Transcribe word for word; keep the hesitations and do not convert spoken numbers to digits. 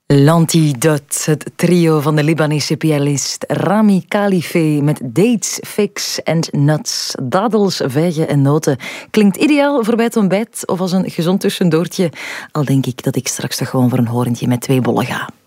L'Antidote, het trio van de Libanese pianist Rami Khalife met dates, figs en nuts. Dadels, vijgen en noten. Klinkt ideaal voor bij het ontbijt of als een gezond tussendoortje. Al denk ik dat ik straks toch gewoon voor een horentje met twee bollen ga.